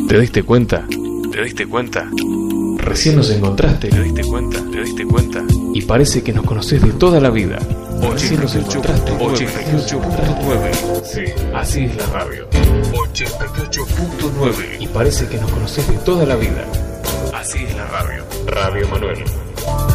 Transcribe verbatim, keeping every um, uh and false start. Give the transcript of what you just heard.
¿Te diste cuenta? ¿Te diste cuenta? Recién nos encontraste. ¿Te diste cuenta? ¿Te diste cuenta? Y parece que nos conocés de toda la vida. Recién nos encontraste. ochenta y ocho punto nueve. Sí, así es la radio. ochenta y ocho punto nueve. Y parece que nos conocés de toda la vida. Así es la radio. Radio Manuel.